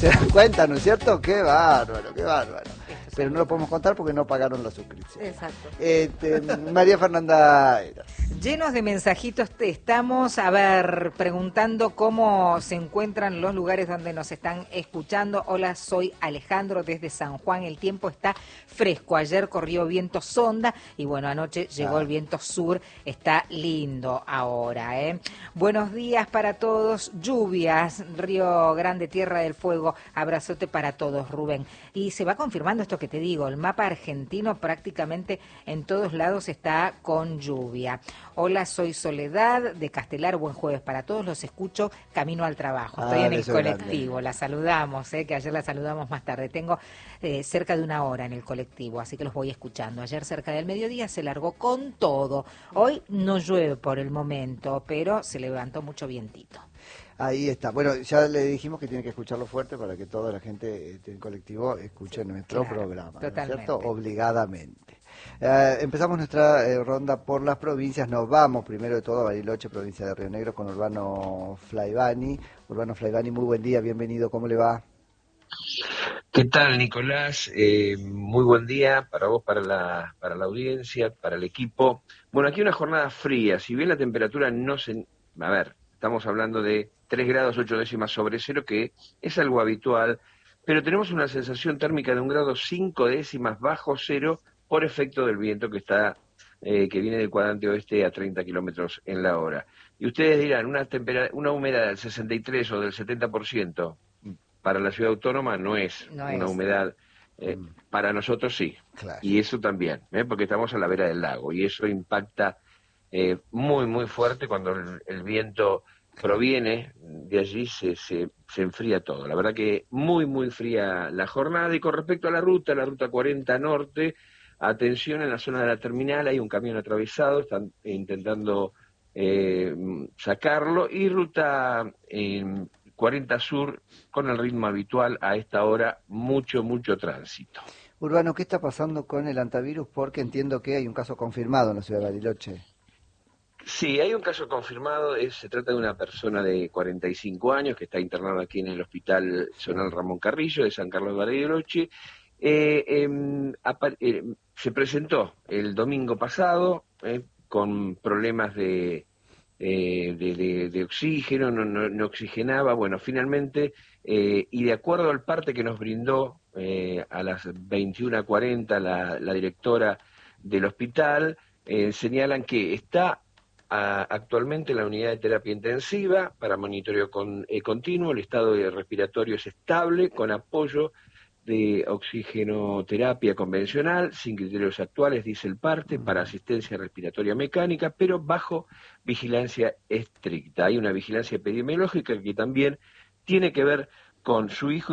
¿Se dan cuenta, no es cierto? ¡Qué bárbaro, qué bárbaro! Pero no lo podemos contar porque no pagaron la suscripción. Exacto. María Fernanda Eras. Llenos de mensajitos te estamos, preguntando cómo se encuentran los lugares donde nos están escuchando. Hola, soy Alejandro desde San Juan. El tiempo está fresco. Ayer corrió viento sonda y bueno, anoche llegó el viento sur. Está lindo ahora, ¿eh? Buenos días para todos. Lluvias, Río Grande, Tierra del Fuego. Abrazote para todos, Rubén. Y se va confirmando esto que te digo. El mapa argentino prácticamente en todos lados está con lluvia. Hola, soy Soledad de Castelar. Buen jueves para todos. Los escucho camino al trabajo. Estoy en el colectivo. La saludamos, que ayer la saludamos más tarde. Tengo cerca de 1 hora en el colectivo, así que los voy escuchando. Ayer cerca del mediodía se largó con todo. Hoy no llueve por el momento, pero se levantó mucho vientito. Ahí está. Bueno, ya le dijimos que tiene que escucharlo fuerte para que toda la gente del colectivo escuche nuestro programa, ¿no es cierto? Obligadamente. Empezamos nuestra ronda por las provincias. Nos vamos primero de todo a Bariloche, provincia de Río Negro, con Urbano Flaivani. Urbano Flaivani, muy buen día, bienvenido, ¿cómo le va? ¿Qué tal, Nicolás? Muy buen día para vos, para la audiencia, para el equipo. Bueno, aquí una jornada fría, si bien la temperatura no se... A ver, estamos hablando de 3 grados 8 décimas sobre cero, que es algo habitual, pero tenemos una sensación térmica de 1 grado 5 décimas bajo cero por efecto del viento que está que viene del cuadrante oeste a 30 kilómetros en la hora. Y ustedes dirán, una humedad del 63 o del 70%, para la ciudad autónoma no es una humedad, para nosotros sí, claro. Y eso también, porque estamos a la vera del lago, y eso impacta muy, muy fuerte cuando el viento proviene de allí, se enfría todo. La verdad que muy, muy fría la jornada. Y con respecto a la ruta 40 Norte, atención, en la zona de la terminal hay un camión atravesado, están intentando sacarlo, y ruta 40 Sur, con el ritmo habitual a esta hora, mucho tránsito. Urbano, ¿qué está pasando con el antivirus? Porque entiendo que hay un caso confirmado en la ciudad de Bariloche. Sí, hay un caso confirmado, se trata de una persona de 45 años que está internada aquí en el Hospital Zonal Ramón Carrillo de San Carlos de Bariloche. Se presentó el domingo pasado con problemas de oxígeno, no oxigenaba. Bueno, finalmente, y de acuerdo al parte que nos brindó a las 21:40 la directora del hospital, señalan que está actualmente en la unidad de terapia intensiva para monitoreo continuo. El estado respiratorio es estable, con apoyo de oxigenoterapia convencional, sin criterios actuales, dice el parte, para asistencia respiratoria mecánica, pero bajo vigilancia estricta. Hay una vigilancia epidemiológica que también tiene que ver con su hijo